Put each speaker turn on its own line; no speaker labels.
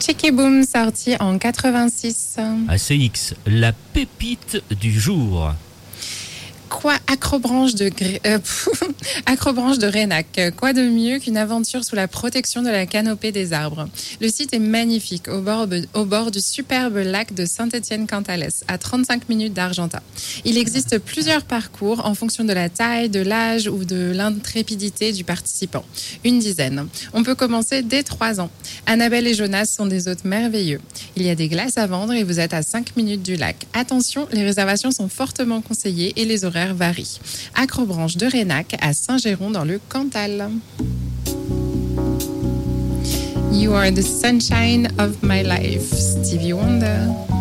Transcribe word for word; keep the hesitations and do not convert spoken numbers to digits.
Chicky Boom, sorti en quatre-vingt-six.
A C X, la pépite du jour.
Quoi, Acrobranche de, Gré... euh, Acrobranche de Rénac. Quoi de mieux qu'une aventure sous la protection de la canopée des arbres? Le site est magnifique, au bord, au bord du superbe lac de Saint-Étienne-Cantalès, à trente-cinq minutes d'Argentat. Il existe plusieurs parcours en fonction de la taille, de l'âge ou de l'intrépidité du participant. Une dizaine. On peut commencer dès trois ans. Annabelle et Jonas sont des hôtes merveilleux. Il y a des glaces à vendre et vous êtes à cinq minutes du lac. Attention, les réservations sont fortement conseillées et les horaires varient. Acrobranche de Rénac à Saint-Géron dans le Cantal. You are the sunshine of my life, Stevie Wonder.